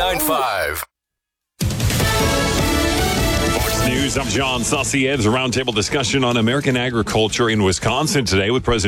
99.5. Fox News, I'm John Saucier. There's a roundtable discussion on American agriculture in Wisconsin today with President